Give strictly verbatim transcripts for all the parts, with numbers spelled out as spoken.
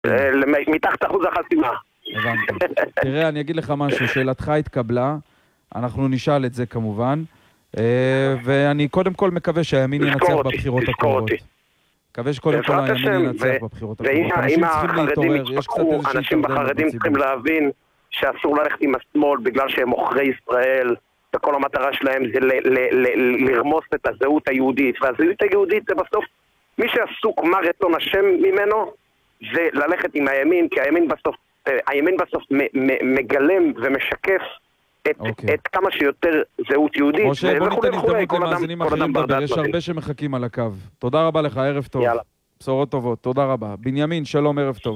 מתחת אחוז החסימה. הבנתי. תראה, אני אגיד לך משהו, שאלתך התקבלה, אנחנו נשאל את זה כמובן, ואני קודם כל מקווה שהימין ינצח בבחירות הקרובות. מקווה שקודם כל הימין ינצח בבחירות הקרובות. ואם החרדים יתפקחו, אנשים בחרדים צריכים להבין שאסור ללכת עם השמאל בגלל שהם מוכרי ישראל, וכל המטרה שלהם זה לרמוס את הזהות היהודית, והזהות היהודית זה בסוף, מי שעסוק מה רצון השם ממנו, זה ללכת עם הימין, כי הימין בסוף, הימין בסוף מגלם ומשקף את, okay. את כמה שיותר זהות יהודית. משה, בוא ניתן הזדמנות למאזינים אחרים לדבר, יש הרבה שמחכים על הקו. תודה רבה לך, ערב טוב. יאללה. בשורות טובות, תודה רבה. בנימין, שלום, ערב טוב.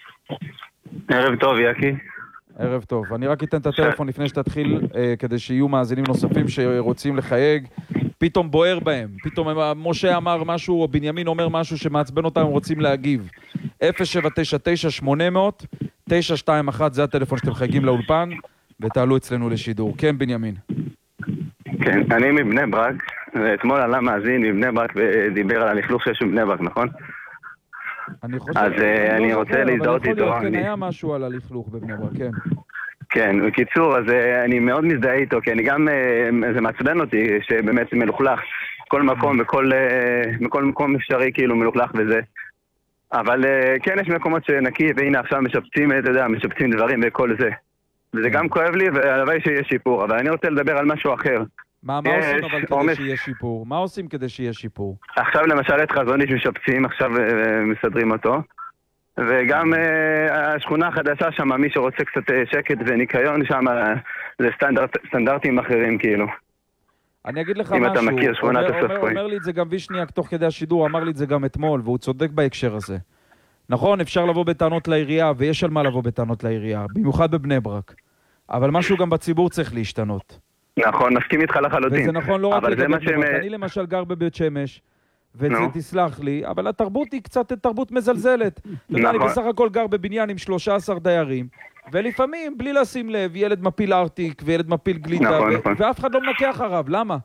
ערב טוב, יקי. ערב טוב. אני רק אתן את הטלפון לפני שתתחיל, אה, כדי שיהיו מאזינים נוספים שרוצים לחייג. פתאום בוער בהם. פתאום משה אמר משהו, או בנימין אומר משהו שמעצבן אותם, הם רוצים להגיב. אפס שבע תשע תשע שמונה אפס אפס תשע שתיים אחת, זה הטלפון שאתם חייגים לאולפן, ותעלו אצלנו לשידור. כן, בנימין. כן, אני מבני ברק, ואתמול עלה מאזין מבני ברק ודיבר על הלכלוך שיש מבני ברק, נכון? אני חושב... אז אני רוצה להזדהות איתו. אבל יכול להיות כן היה משהו על הלכלוך בבני ברק, כן. כן, בקיצור, אז אני מאוד מזדהה איתו, כי אני גם, זה מעצבן אותי שבאמת מלוכלך, כל מקום וכל בכל מקום אפשרי כאילו מלוכלך וזה. אבל כן, יש מקומות שנקי, והנה עכשיו משפצים, אתה יודע, משפצים דברים וכל זה. וזה גם כואב לי, והלוואי שיהיה שיפור, אבל אני רוצה לדבר על משהו אחר. מה, מה עושים אבל כדי שיהיה שיפור? מה עושים כדי שיהיה שיפור? עכשיו למשל את חזוניש משפצים, עכשיו מסדרים אותו. וגם השכונה החדשה שם, מי שרוצה קצת שקט וניקיון שם, זה סטנדרטים אחרים כאילו. אני אגיד לך משהו, אם אתה מכיר שכונת הספקוי. אומר, אומר לי את זה גם וישניאק תוך כדי השידור, אמר לי את זה גם אתמול, והוא צודק בהקשר הזה. נכון, אפשר לבוא בטענות לעירייה, ויש על מה לבוא בטענות לעירייה, במיוחד בבני ברק. אבל משהו גם בציבור צריך להשתנות. נכון, מסכים איתך לחלוטין. וזה נכון לא רק לגבי בני ברק. אני למשל גר בבית שמש, וזה תסלח לי, אבל התרבות היא קצת תרבות מזלזלת. אני בסך הכל גר בבניין עם שלושה עשר דיירים, ולפעמים, בלי לשים לב, ילד מפיל ארטיק, וילד מפיל גלידה, ואף אחד לא מנקה אחריו. למה?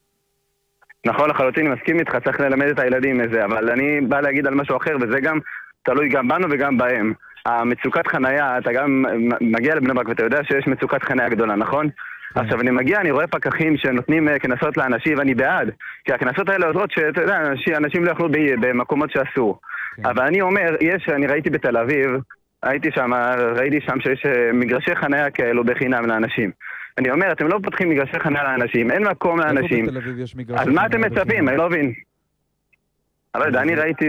נכון, לחלוטין, אני מסכים איתך, צריך ללמד את הילדים מזה, אבל אני בא להגיד על משהו אחר, וזה גם תלוי גם בנו וגם בהם. המצוקת חנייה, אתה גם מגיע לבני ברק ואתה יודע שיש מצוקת חנייה גדולה, נכון? עכשיו אני מגיע, אני רואה פקחים שנותנים כנסות לאנשים ואני בעד, כי הכנסות האלה עוזרות שאתה יודע, אנשים לא יוכלו במקומות שאסור. אבל אני אומר, יש, אני ראיתי בתל אביב, הייתי שם, ראיתי שם שיש מגרשי חנייה כאלו בחינם לאנשים. אני אומר, אתם לא פותחים מגרשי חנייה לאנשים, אין מקום לאנשים. אז מה אתם מצפים? אני לא מבין. אבל אני ראיתי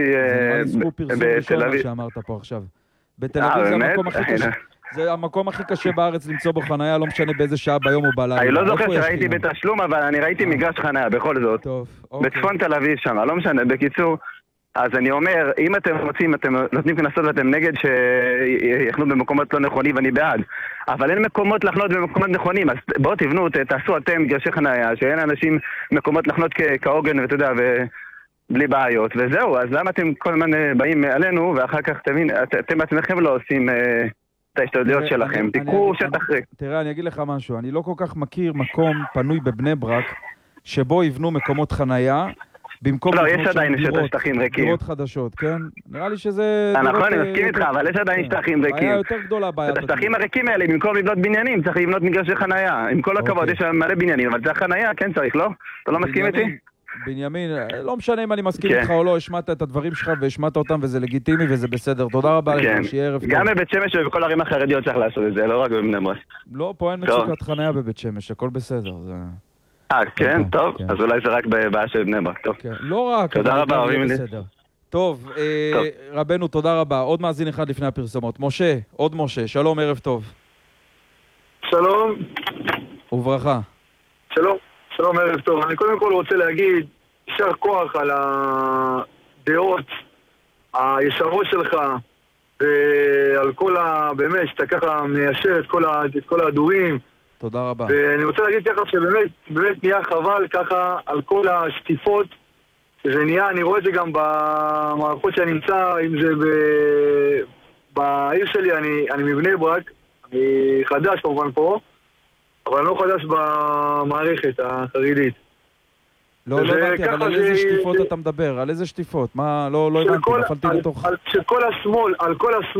בתל אביב. שאמרת פה עכשיו. בתל אביב זה המקום הכי קשה. זה המקום הכי קשה בארץ למצוא בו חנייה, לא משנה באיזה שעה ביום או בלילה. אני לא זוכר שראיתי בתשלום, אבל אני ראיתי מגרש חנייה בכל זאת. בצפון תל אביב שם, לא משנה. בקיצור, אז אני אומר, אם אתם רוצים, אתם נותנים כנסות ואתם נגד שיחנו במקומות לא נכונים, ואני בעד. אבל אין מקומות לחנות במקומות נכונים, אז בואו תבנו, תעשו אתם מגרשי חנייה, שאין אנשים מקומות לחנות כעוגן, ואתה יודע, בלי בעיות, וזהו. אז למה אתם כל הזמן באים עלינו, ואחר כך תבין, אתם בעצמכם לא עושים את ההשתדלויות שלכם. תיקחו שטח ריק. תראה, אני אגיד לך משהו, אני לא כל כך מכיר מקום פנוי בבני ברק, שבו יבנו מקומות חנייה, במקום... לא, יש עדיין שטחים ריקים. דירות חדשות, כן? נראה לי שזה... נכון, אני מסכים איתך, אבל יש עדיין שטחים ריקים. בעיה יותר גדולה בעיה. את השטחים הריקים האלה, במקום לבנות בניינים, צריך לבנות מגרשי חנייה. עם כל הכבוד, יש מלא בניינים, אבל זה החנייה, כן צריך, לא? אתה לא מסכים איתי? בנימין, לא משנה אם אני מסכים איתך או לא, השמעת את הדברים שלך והשמעת אותם וזה לגיטימי וזה בסדר. תודה רבה לך, שיהיה ערב טוב. גם בבית שמש ובכל הערים החרדיות צריך לעשות את זה, לא רק בבני ברק. לא, פה אין מצוקת חניה בבית שמש, הכל בסדר. אה, כן? טוב, אז אולי זה רק בבעיה של בני ברק, טוב. לא רק, תודה רבה, אוהבים לי. טוב, רבנו, תודה רבה. עוד מאזין אחד לפני הפרסומות. משה, עוד משה, שלום, ערב טוב. שלום. וברכה. שלום. שלום, ערב טוב. אני קודם כל רוצה להגיד, יישר כוח על הדעות הישרות שלך, ועל כל ה... באמת, שאתה ככה מיישר את כל, ה... את כל ההדורים. תודה רבה. ואני רוצה להגיד ככה שבאמת, באמת נהיה חבל ככה על כל השטיפות, שזה נהיה, אני רואה את זה גם במערכות שאני נמצא, אם זה ב... בעיר שלי, אני, אני מבני ברק, אני חדש כמובן פה, אבל אני לא חדש במערכת החרדית. לא, לא הבנתי, אבל על איזה שטיפות אתה מדבר? על איזה שטיפות? מה, לא הבנתי, נפלתי לתוך... שכל השמאל, על כל השמאל